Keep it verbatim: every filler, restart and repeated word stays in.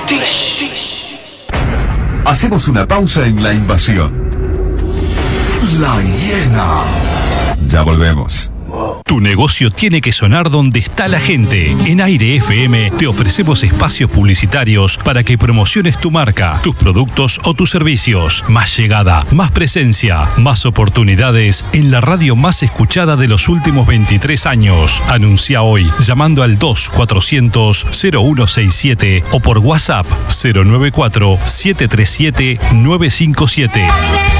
Hacemos una pausa en la invasión. La hiena. Ya volvemos. Tu negocio tiene que sonar donde está la gente. En Aire F M te ofrecemos espacios publicitarios para que promociones tu marca, tus productos o tus servicios. Más llegada, más presencia, más oportunidades en la radio más escuchada de los últimos veintitrés años. Anuncia hoy llamando al dos cuatrocientos cero uno sesenta y siete o por WhatsApp cero nueve cuatro siete tres siete nueve cinco siete.